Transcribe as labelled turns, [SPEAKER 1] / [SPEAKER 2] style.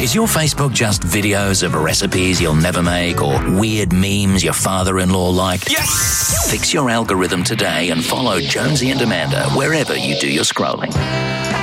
[SPEAKER 1] Is your Facebook just videos of recipes you'll never make or weird memes your father-in-law liked?
[SPEAKER 2] Yes!
[SPEAKER 1] Fix your algorithm today and follow Jonesy and Amanda wherever you do your scrolling.